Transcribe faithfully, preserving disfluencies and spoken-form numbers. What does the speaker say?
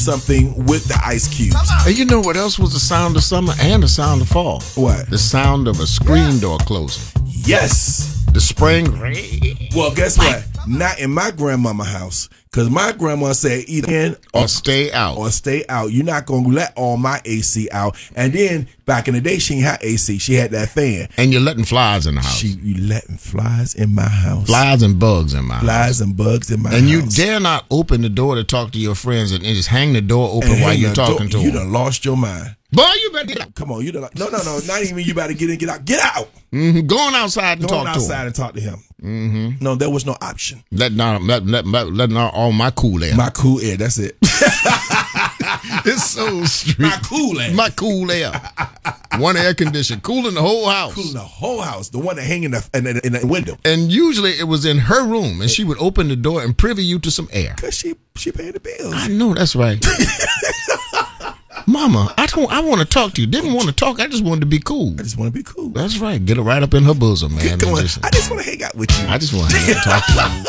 something with the ice cubes. And you know what else was the sound of summer and the sound of fall? What? The sound of a screen door closing. Yes. The spring. Well, guess what? Not in my grandmama house. Because my grandma said either in Or stay out. or stay out. You're not going to let all my A C out. And then back in the day, she ain't had A C. She had that fan. And you're letting flies in the house. She You letting flies in my house. Flies and bugs in my house. Flies and bugs in my And house. you dare not open the door to talk to your friends and, and just hang the door open And while hang you're the talking door- to You them. done lost your mind. Boy, you better get out. Come on. You done, no, no, no. Not even you better get in, get out. Get out. Mm-hmm. Going outside and Going talk to outside them. and talk to him. Mm-hmm. No, there was no option. Letting out, let, let, let, letting out all my cool air. My cool air. That's it. It's so street. My cool air. My cool air. One air conditioner. Cooling the whole house. Cooling the whole house. The one that hang in the, in the, in the window. And usually it was in her room, and she would open the door and privy you to some air. Because she, she paid the bills. I know, that's right. Mama, I don't. I want to talk to you. Didn't want to talk. I just wanted to be cool. I just want to be cool. That's right. Get it right up in her bosom, man. Come on. Just, I just want to hang out with you. I just want to hang out and talk to you.